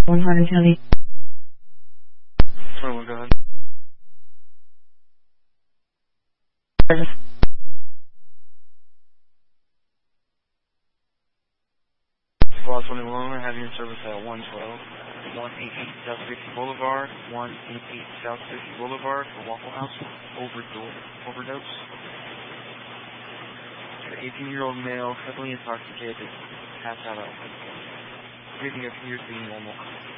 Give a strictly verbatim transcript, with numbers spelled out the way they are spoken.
one hundred County. Oh, go ahead. Clause twenty-one, we're having your service at one twelve, one eighty-eight South sixty Boulevard, one eighty-eight South sixty Boulevard for Waffle House, overdose. overdose. An eighteen-year-old male, heavily intoxicated, passed out. Everything appears to be normal.